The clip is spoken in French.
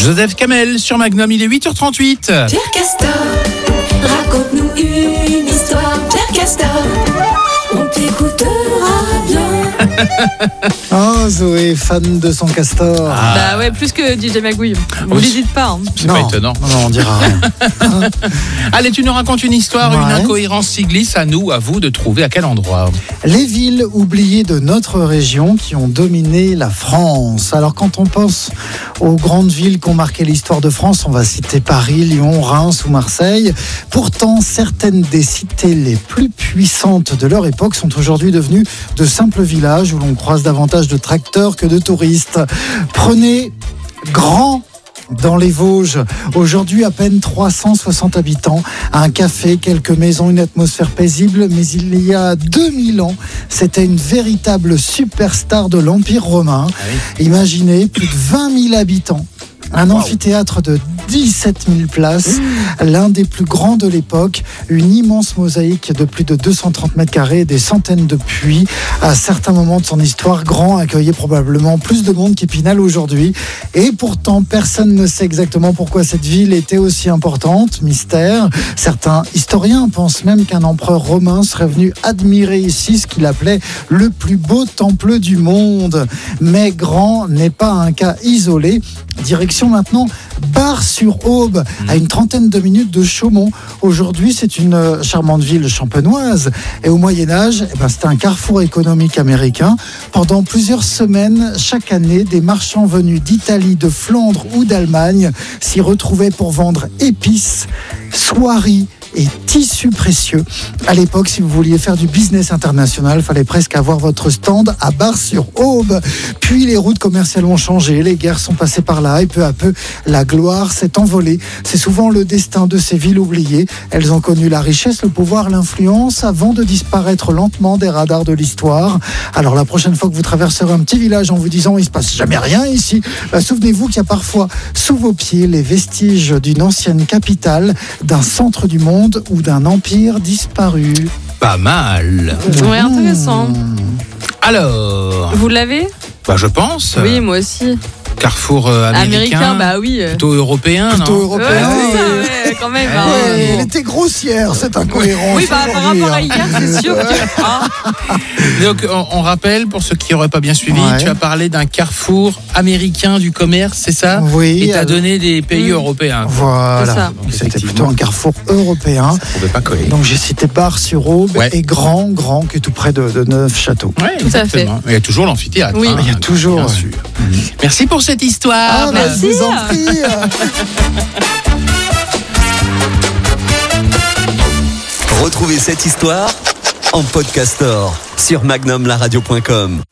Joseph Kamel sur Magnum, il est 8h38. Pierre Castor, raconte-nous une histoire. Pierre Castor, on t'écoutera bien. Oh, Zoé, fan de son castor. Bah ouais, plus que DJ Magouille. Vous n'hésitez pas. Hein. C'est pas étonnant. Non, on dira rien. Allez, tu nous racontes une histoire, Ouais. une incohérence s'y glisse, à vous de trouver à quel endroit. Les villes oubliées de notre région qui ont dominé la France. Alors quand on pense aux grandes villes qui ont marqué l'histoire de France, on va citer Paris, Lyon, Reims ou Marseille. Pourtant, certaines des cités les plus puissantes de leur époque sont aujourd'hui devenues de simples villages où l'on croise davantage de tracteurs que de touristes. Prenez Grand dans les Vosges. Aujourd'hui, à peine 360 habitants, un café, quelques maisons, une atmosphère paisible. Mais il y a 2000 ans, c'était une véritable superstar de l'Empire romain. Imaginez, plus de 20 000 habitants. Un amphithéâtre de 17 000 places, l'un des plus grands de l'époque, une immense mosaïque de plus de 230 mètres carrés et des centaines de puits. À certains moments de son histoire, Grand accueillait probablement plus de monde qu'Épinal aujourd'hui. Et pourtant, personne ne sait exactement pourquoi cette ville était aussi importante. Mystère. Certains historiens pensent même qu'un empereur romain serait venu admirer ici ce qu'il appelait le plus beau temple du monde. Mais Grand n'est pas un cas isolé. Direction maintenant Bar-sur-Aube, à une trentaine de minutes de Chaumont. Aujourd'hui, c'est une charmante ville champenoise. Et au Moyen-Âge, c'était un carrefour économique américain. Pendant plusieurs semaines, chaque année, des marchands venus d'Italie, de Flandre ou d'Allemagne s'y retrouvaient pour vendre épices, soieries et tissus précieux. À l'époque, si vous vouliez faire du business international, il fallait presque avoir votre stand à Bar-sur-Aube. Puis les routes commerciales ont changé, les guerres sont passées par là et peu à peu, la gloire s'est envolée. C'est souvent le destin de ces villes oubliées. Elles ont connu la richesse, le pouvoir, l'influence avant de disparaître lentement des radars de l'histoire. Alors la prochaine fois que vous traverserez un petit village en vous disant « il se passe jamais rien ici », souvenez-vous qu'il y a parfois sous vos pieds les vestiges d'une ancienne capitale, d'un centre du monde ou d'un empire disparu. Pas mal. Ouais, intéressant. Alors, Vous l'avez ? je pense. Oui, moi aussi. Carrefour américain. Bah oui. Plutôt européen, Plutôt non européen. Ouais, c'est ça, ouais, quand même. hein. Ouais, elle était grossière, cette incohérence. Oui, par aujourd'hui, rapport à hein. hier, c'est sûr que. Donc, on rappelle, pour ceux qui n'auraient pas bien suivi, Ouais. tu as parlé d'un carrefour américain du commerce, c'est ça ? Oui. Et tu as donné des pays européens. C'est Voilà. ça. Donc, C'était effectivement, plutôt un carrefour européen. ça ne pouvait pas coller. Donc j'ai cité Bar-sur-Aube Ouais. et Grand, qui est tout près de Neufchâteau. Ouais, Tout à fait. exactement. Il y a toujours l'amphithéâtre. Oui. hein, Il y a toujours, bien ouais. sûr. Merci pour cette histoire. Ah, je vous en prie. Retrouvez cette histoire en podcastor sur magnumlaradio.com.